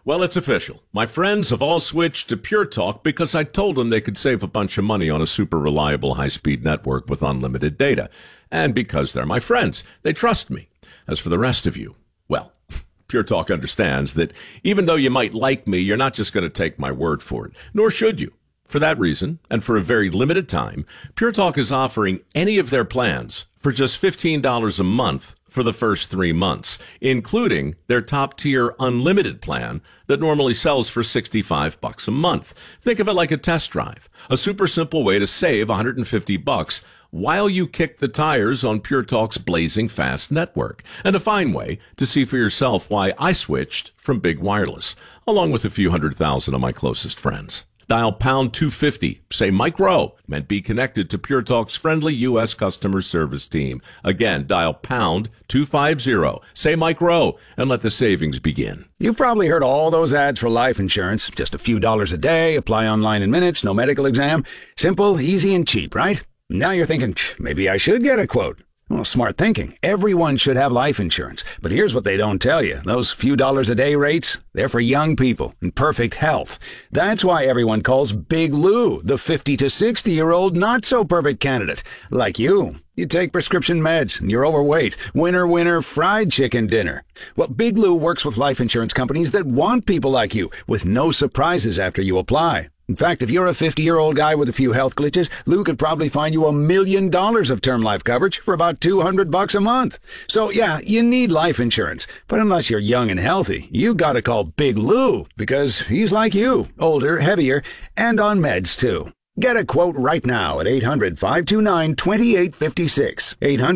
Well, it's official. My friends have all switched to Pure Talk because I told them they could save a bunch of money on a super reliable high-speed network with unlimited data. And because they're my friends, they trust me. As for the rest of you, well, Pure Talk understands that even though you might like me, you're not just going to take my word for it, nor should you. For that reason, and for a very limited time, Pure Talk is offering any of their plans for just $15 a month for the first 3 months, including their top-tier unlimited plan that normally sells for $65 a month. Think of it like a test drive, a super simple way to save $150 while you kick the tires on Pure Talk's blazing fast network, and a fine way to see for yourself why I switched from big wireless, along with a few 100,000 of my closest friends. Dial pound 250, say Mike Rowe, and be connected to Pure Talk's friendly U.S. customer service team. Again, dial pound 250, say Mike Rowe, and let the savings begin. You've probably heard all those ads for life insurance. Just a few dollars a day, apply online in minutes, no medical exam. Simple, easy, and cheap, right? Now you're thinking, maybe I should get a quote. Well, smart thinking. Everyone should have life insurance. But here's what they don't tell you. Those few dollars a day rates, they're for young people in perfect health. That's why everyone calls Big Lou the 50 to 60-year-old not-so-perfect candidate. Like you. You take prescription meds and you're overweight. Winner, winner, fried chicken dinner. Well, Big Lou works with life insurance companies that want people like you with no surprises after you apply. In fact, if you're a 50-year-old guy with a few health glitches, Lou could probably find you $1 million of term life coverage for about $200 a month. So yeah, you need life insurance. But unless you're young and healthy, you gotta call Big Lou because he's like you, older, heavier, and on meds too. Get a quote right now at 800-529-2856,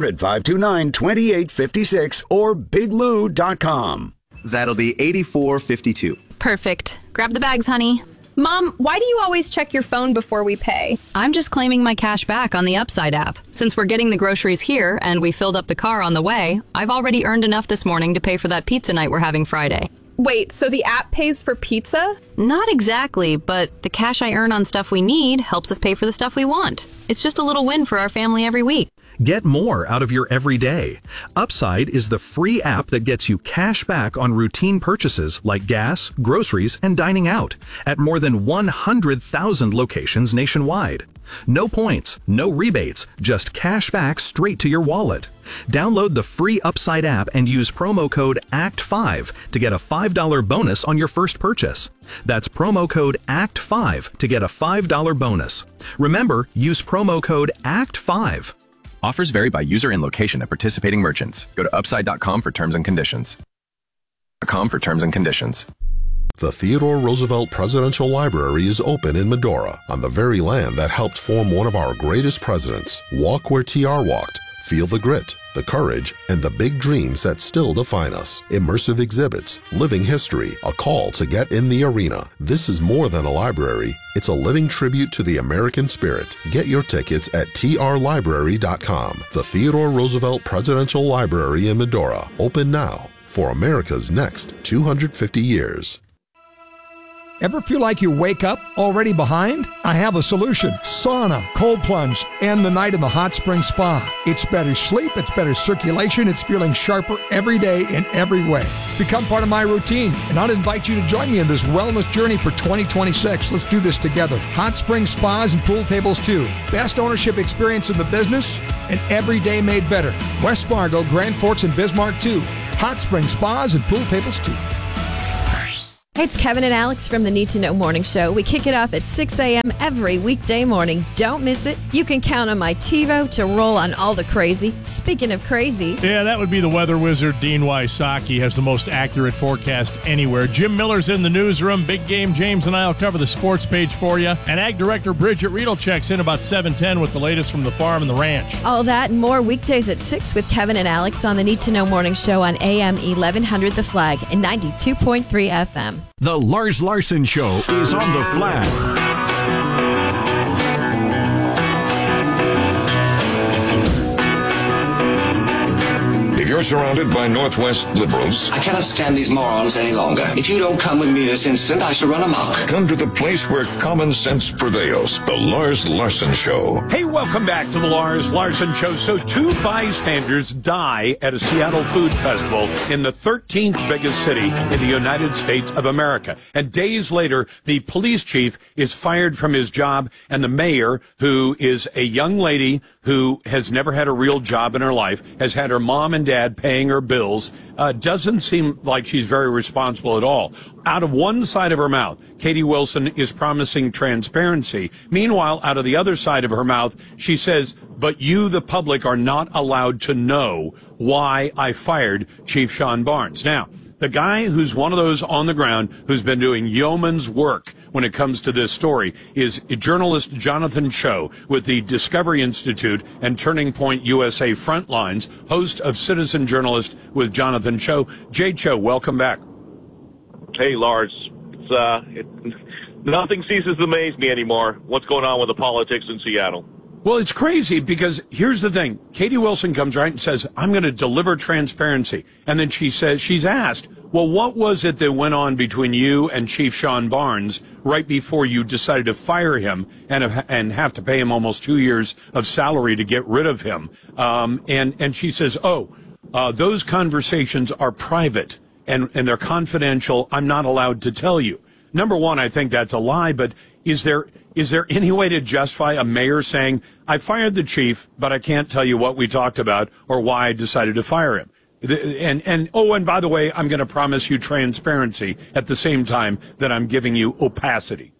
800-529-2856, or biglou.com. That'll be $84.52. Perfect. Grab the bags, honey. Mom, why do you always check your phone before we pay? I'm just claiming my cash back on the Upside app. Since we're getting the groceries here and we filled up the car on the way, I've already earned enough this morning to pay for that pizza night we're having Friday. Wait, so the app pays for pizza? Not exactly, but the cash I earn on stuff we need helps us pay for the stuff we want. It's just a little win for our family every week. Get more out of your everyday. Upside is the free app that gets you cash back on routine purchases like gas, groceries, and dining out at more than 100,000 locations nationwide. No points, no rebates, just cash back straight to your wallet. Download the free Upside app and use promo code ACT5 to get a $5 bonus on your first purchase. That's promo code ACT5 to get a $5 bonus. Remember, use promo code ACT5. Offers vary by user and location at participating merchants. Go to upside.com for terms and conditions. The Theodore Roosevelt Presidential Library is open in Medora, on the very land that helped form one of our greatest presidents. Walk where TR walked. Feel the grit, the courage, and the big dreams that still define us. Immersive exhibits, living history, a call to get in the arena. This is more than a library. It's a living tribute to the American spirit. Get your tickets at trlibrary.com. The Theodore Roosevelt Presidential Library in Medora. Open now for America's next 250 years. Ever feel like you wake up already behind? I have a solution. Sauna, cold plunge, and the night in the hot spring spa. It's better sleep, it's better circulation, it's feeling sharper every day in every way. Become part of my routine, and I'll invite you to join me in this wellness journey for 2026. Let's do this together. Hot spring spas and pool tables too. Best ownership experience in the business, and every day made better. West Fargo, Grand Forks, and Bismarck too. Hot spring spas and pool tables too. Hey, it's Kevin and Alex from the Need to Know Morning Show. We kick it off at 6 a.m. every weekday morning. Don't miss it. You can count on my TiVo to roll on all the crazy. Speaking of crazy. Yeah, that would be the weather wizard, Dean Wysocki, has the most accurate forecast anywhere. Jim Miller's in the newsroom. Big Game James and I will cover the sports page for you. And Ag Director Bridget Riedel checks in about 7:10 with the latest from the farm and the ranch. All that and more weekdays at 6 with Kevin and Alex on the Need to Know Morning Show on AM 1100 The Flag and 92.3 FM. The Lars Larson Show is on the Flag. If you're are surrounded by Northwest liberals. I cannot stand these morons any longer. If you don't come with me this instant, I shall run amok. Come to the place where common sense prevails. The Lars Larson Show. Hey, welcome back to the Lars Larson Show. So 2 bystanders die at a Seattle food festival in the 13th biggest city in the United States of America. And days later, the police chief is fired from his job, and the mayor, who is a young lady who has never had a real job in her life, has had her mom and dad paying her bills, doesn't seem like she's very responsible at all. Out of one side of her mouth, Katie Wilson is promising transparency. Meanwhile, out of the other side of her mouth, she says, but you, the public, are not allowed to know why I fired Chief Sean Barnes. Now, the guy who's one of those on the ground who's been doing yeoman's work when it comes to this story is journalist Jonathan Cho with the Discovery Institute and Turning Point USA Frontlines, host of Citizen Journalist with Jonathan Cho. Jay Cho, welcome back. Hey, Lars. Nothing ceases to amaze me anymore. What's going on with the politics in Seattle? Well, it's crazy because here's the thing. Katie Wilson comes right and says, I'm going to deliver transparency. And then she says, she's asked, well, what was it that went on between you and Chief Sean Barnes right before you decided to fire him and have to pay him almost 2 years of salary to get rid of him? And she says, those conversations are private and they're confidential. I'm not allowed to tell you. Number one, I think that's a lie, but is there any way to justify a mayor saying, I fired the chief, but I can't tell you what we talked about or why I decided to fire him? And by the way, I'm going to promise you transparency at the same time that I'm giving you opacity.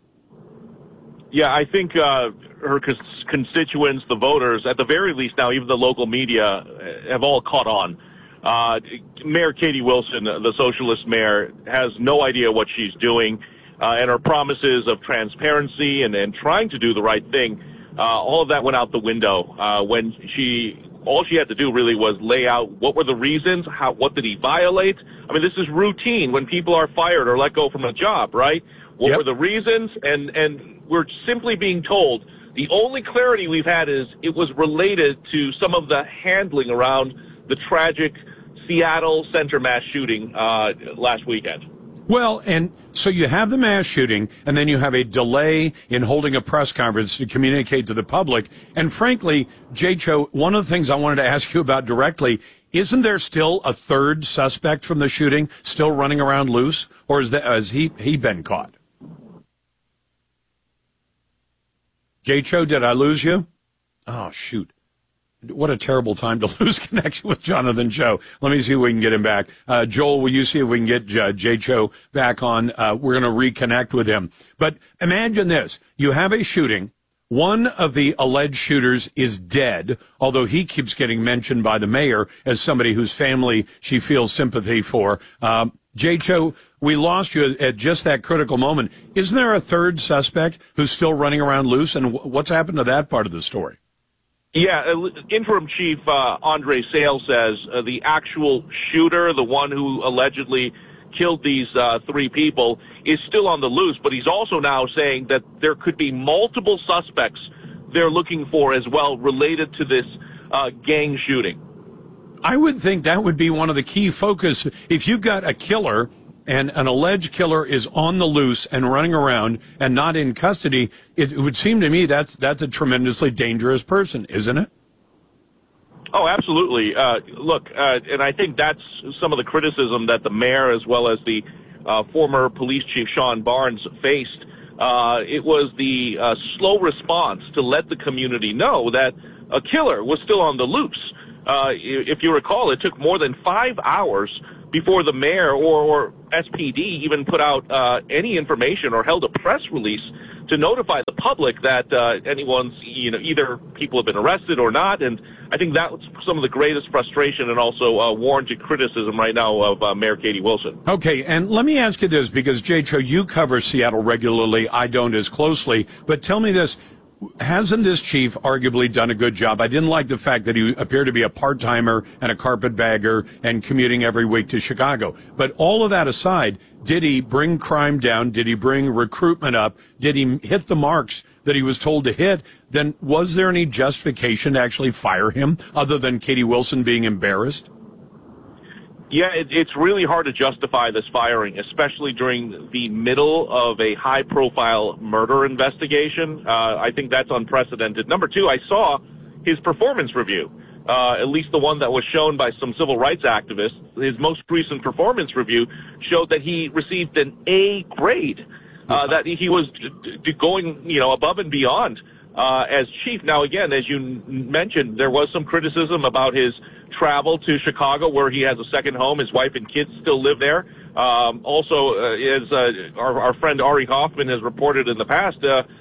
Yeah, I think her constituents, the voters, at the very least now, even the local media, have all caught on. Mayor Katie Wilson, the socialist mayor, has no idea what she's doing, and her promises of transparency and trying to do the right thing, all of that went out the window when all she had to do really was lay out what were the reasons, what did he violate. I mean, this is routine when people are fired or let go from a job, right? What were the reasons? And we're simply being told the only clarity we've had is it was related to some of the handling around the tragic Seattle Center mass shooting last weekend. Well, and so you have the mass shooting, and then you have a delay in holding a press conference to communicate to the public. And frankly, Jay Cho, one of the things I wanted to ask you about directly, isn't there still a third suspect from the shooting still running around loose, or has he been caught? Jay Cho, did I lose you? Oh, shoot. What a terrible time to lose connection with Jonathan Cho. Let me see if we can get him back. Joel, will you see if we can get Jay Cho back on? We're going to reconnect with him. But imagine this. You have a shooting. One of the alleged shooters is dead, although he keeps getting mentioned by the mayor as somebody whose family she feels sympathy for. Jay Cho, we lost you at just that critical moment. Isn't there a third suspect who's still running around loose? And what's happened to that part of the story? Yeah, Interim Chief Andre Sale says the actual shooter, the one who allegedly killed these 3 people, is still on the loose, but he's also now saying that there could be multiple suspects they're looking for as well related to this gang shooting. I would think that would be one of the key focus. If you've got a killer and an alleged killer is on the loose and running around and not in custody, it would seem to me that's a tremendously dangerous person, isn't it? Oh, absolutely. Look, and I think that's some of the criticism that the mayor as well as the former police chief Sean Barnes faced. It was the slow response to let the community know that a killer was still on the loose. If you recall, it took more than 5 hours before the mayor or SPD even put out any information or held a press release to notify the public that anyone's, either people have been arrested or not. And I think that's some of the greatest frustration and also warranted criticism right now of Mayor Katie Wilson. Okay, and let me ask you this, because, Jay Cho, you cover Seattle regularly. I don't as closely. But tell me this. Hasn't this chief arguably done a good job? I didn't like the fact that he appeared to be a part-timer and a carpetbagger and commuting every week to Chicago. But all of that aside, did he bring crime down? Did he bring recruitment up? Did he hit the marks that he was told to hit? Then was there any justification to actually fire him other than Katie Wilson being embarrassed? Yeah, it's really hard to justify this firing, especially during the middle of a high-profile murder investigation. I think that's unprecedented. Number two, I saw his performance review, at least the one that was shown by some civil rights activists. His most recent performance review showed that he received an A grade, that he was going, above and beyond as chief. Now, again, as you mentioned, there was some criticism about his travel to Chicago, where he has a second home. His wife and kids still live there. Also, as our friend Ari Hoffman has reported in the past,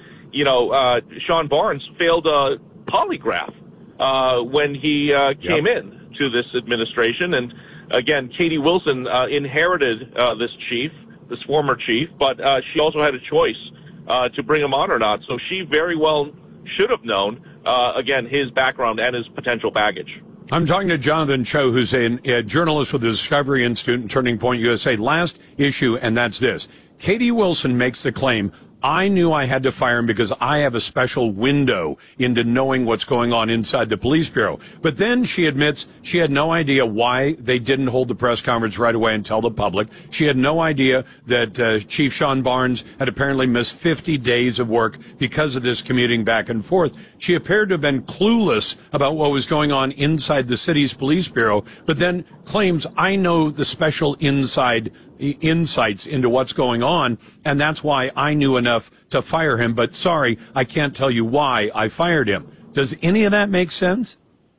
Sean Barnes failed a polygraph when he came in to this administration. And again, Katie Wilson inherited this former chief, but she also had a choice to bring him on or not. So she very well should have known, again, his background and his potential baggage. I'm talking to Jonathan Cho, who's a journalist with the Discovery Institute and Turning Point USA. Last issue, and that's this. Katie Wilson makes the claim, I knew I had to fire him because I have a special window into knowing what's going on inside the police bureau. But then she admits she had no idea why they didn't hold the press conference right away and tell the public. She had no idea that Chief Sean Barnes had apparently missed 50 days of work because of this commuting back and forth. She appeared to have been clueless about what was going on inside the city's police bureau, but then claims, I know the special insights into what's going on, and that's why I knew enough to fire him. But sorry, I can't tell you why I fired him. Does any of that make sense?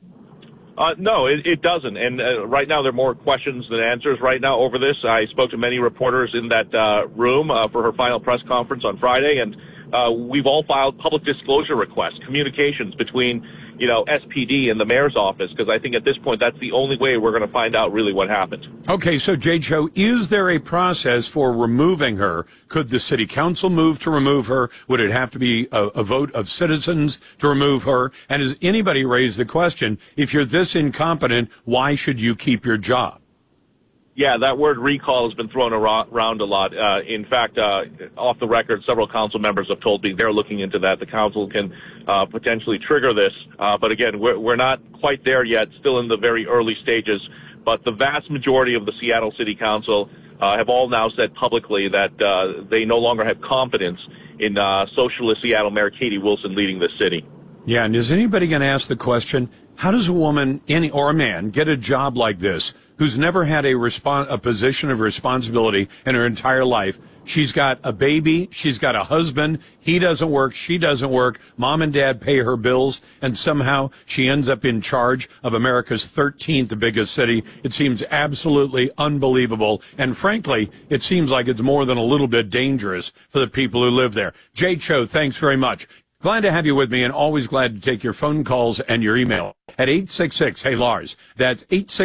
No, it doesn't. And right now there are more questions than answers right now over this. I spoke to many reporters in that room for her final press conference on Friday, and we've all filed public disclosure requests, communications between SPD and the mayor's office, because I think at this point that's the only way we're going to find out really what happened. Okay, so Jay Cho, is there a process for removing her? Could the city council move to remove her? Would it have to be a vote of citizens to remove her? And has anybody raised the question, if you're this incompetent, why should you keep your job? Yeah, that word recall has been thrown around a lot. In fact, off the record, several council members have told me they're looking into that. The council can potentially trigger this. But again, we're not quite there yet, still in the very early stages. But the vast majority of the Seattle City Council have all now said publicly that they no longer have confidence in socialist Seattle Mayor Katie Wilson leading this city. Yeah, and is anybody going to ask the question, how does a woman or a man get a job like this who's never had a position of responsibility in her entire life? She's got a baby, she's got a husband, he doesn't work, she doesn't work, mom and dad pay her bills, and somehow she ends up in charge of America's 13th biggest city. It seems absolutely unbelievable, and frankly, it seems like it's more than a little bit dangerous for the people who live there. Jay Cho, thanks very much. Glad to have you with me, and always glad to take your phone calls and your email at 866-HEY-LARS. That's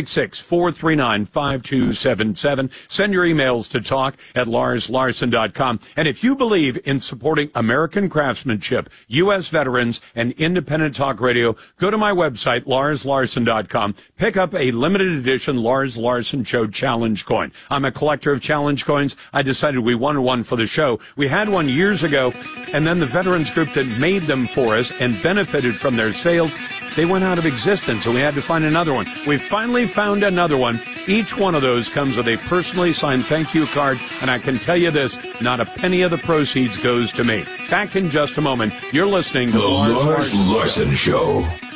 866-439-5277. Send your emails to talk@LarsLarson.com. And if you believe in supporting American craftsmanship, U.S. veterans, and independent talk radio, go to my website, LarsLarson.com. Pick up a limited edition Lars Larson Show challenge coin. I'm a collector of challenge coins. I decided we wanted one for the show. We had one years ago, and then the veterans group that made them for us and benefited from their sales, they went out of existence, so we had to find another one. We finally found another one. Each one of those comes with a personally signed thank you card, and I can tell you this, not a penny of the proceeds goes to me. Back in just a moment. You're listening to The Lars Larson Show.